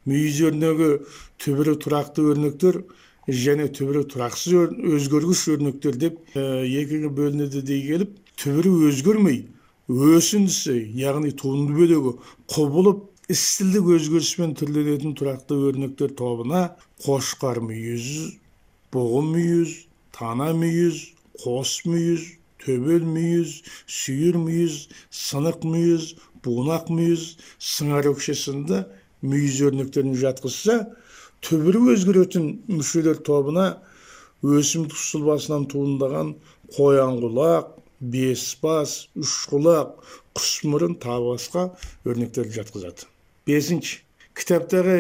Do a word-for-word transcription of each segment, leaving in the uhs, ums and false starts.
мүйіз өрнегі түбірі тұрақты өрнектер және түбірі тұрақсыз өзгергіш өрнектер деп екіге бөлінеді дей келіп, түбірі өзгермей өсіндісі, яғни туынды бөлігі құбылып істілдік өзгеріспен түрленетін тұрақты өрнектер тобына қошқар мүйіз, бұғы мүйіз, тана мүйіз, қос мүйіз, төбел мүйіз, сүйір мүйіз, сынық мүйіз, буынақ мүйіз, сыңар өкше сынды мүйіз өрнектерін жатқызса, түбірі өзгеретін мүшелер тобына өсімдік сұлбасынан туындаған қоян құлақ, бес бас, үш құлақ, құс мұрын тағы басқа өрнектерді жатқызады. Бесінші, кітаптағы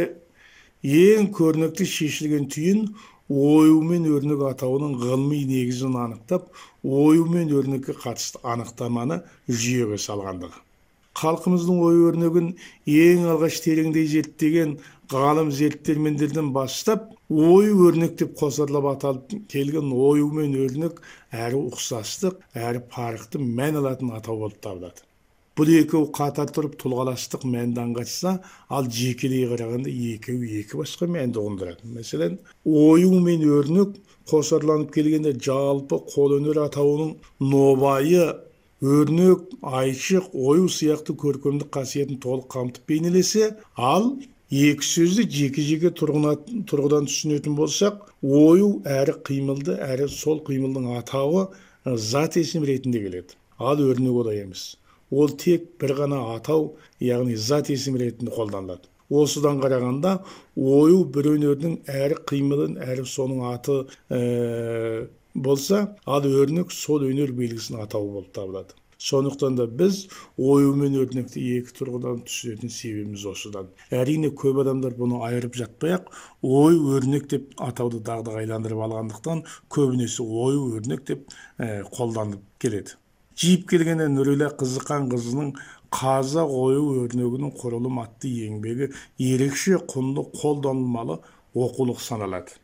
ең көрнекті шешілген түйін ою мен өрнек атауының ғылыми негізін анықтап, ою мен өрнекке қатысты анықтаманы жүйеге салғандығы. Халқымыздың ою өрнегін ең алғаш тереңдей зерттеген ғалым зерттелмендерден бастап, ою өрнек деп қосарлап аталып келген ою мен өрнек әрі ұқсастық, әрі парықты мән алатын атау болып табылады. Бұл екеуі қатар тұрып тұлғаластық мәнді аңғартса, ал жекелей қарағанда екеуі екі басқа мәнді ұғындырады. Мәселен, ою мен өрнек қосарланып келгенде жалпы қолөнер атауының нобайы, өрнек, айшық, ою сияқты көркемдік қасиетін толық қамтып бейнелесе, ал екі сөзді жеке-жеке тұрғыдан түсінетін болсақ, ою әрі қимылды, әрі сол қимылдың атауы зат есім ретінде келеді. Ал өрнек олай емес. Ол тек бір ғана атау, яғни зат есім ретінде қолданылады. Осыдан қарағанда, ою бір өнердің әрі қимылын, әрі соның аты ә, болса, ал өрнек сол өнер белгісінің атауы болып табылады. Сондықтан да біз ою мен өрнекті екі тұрғыдан түсінетін себебіміз осыдан. Әрине көп адамдар бұны айырып жатпай-ақ, ой өрнек деп атауды дағдығайландырып алғандықтан, көбінесе ой өрнек деп ә, қолданып келеді. Жиып келгенде Нұрила Қызыққан қызының қазақ ою өрнегінің құрылым атты еңбегі ерекше құнды қолданылмалы оқулық саналады.